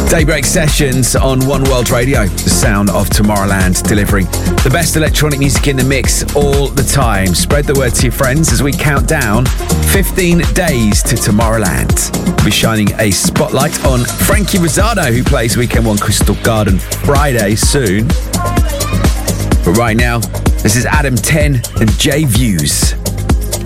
Daybreak Sessions on One World Radio, the sound of Tomorrowland, delivering the best electronic music in the mix all the time. Spread the word to your friends as we count down 15 days to Tomorrowland. We'll be shining a spotlight on Frankie Rosado, who plays Weekend One Crystal Garden Friday soon. But right now, this is Adam 10 and J Views.